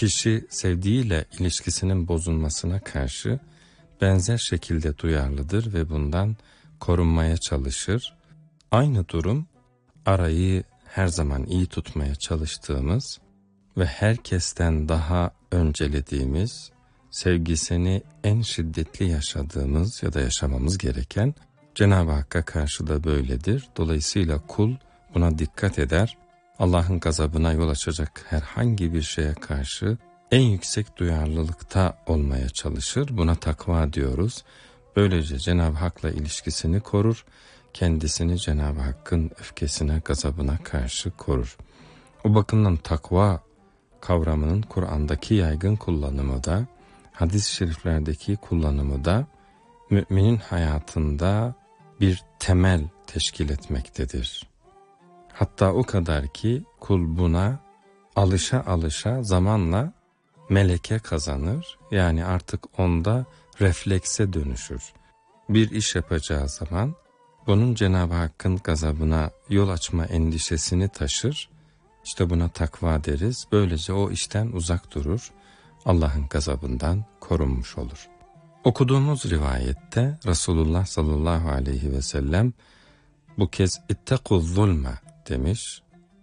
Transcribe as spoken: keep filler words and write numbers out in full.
Kişi sevdiğiyle ilişkisinin bozulmasına karşı benzer şekilde duyarlıdır ve bundan korunmaya çalışır. Aynı durum arayı her zaman iyi tutmaya çalıştığımız ve herkesten daha öncelediğimiz, sevgisini en şiddetli yaşadığımız ya da yaşamamız gereken Cenab-ı Hakk'a karşı da böyledir. Dolayısıyla kul buna dikkat eder. Allah'ın gazabına yol açacak herhangi bir şeye karşı en yüksek duyarlılıkta olmaya çalışır. Buna takva diyoruz. Böylece Cenab-ı Hak'la ilişkisini korur, kendisini Cenab-ı Hakk'ın öfkesine, gazabına karşı korur. O bakımdan takva kavramının Kur'an'daki yaygın kullanımı da, hadis-i şeriflerdeki kullanımı da müminin hayatında bir temel teşkil etmektedir. Hatta o kadar ki kul buna alışa alışa zamanla meleke kazanır. Yani artık onda reflekse dönüşür. Bir iş yapacağı zaman bunun Cenab-ı Hakk'ın gazabına yol açma endişesini taşır. İşte buna takva deriz. Böylece o işten uzak durur. Allah'ın gazabından korunmuş olur. Okuduğumuz rivayette Resulullah sallallahu aleyhi ve sellem bu kez ittaqu zulme demiş.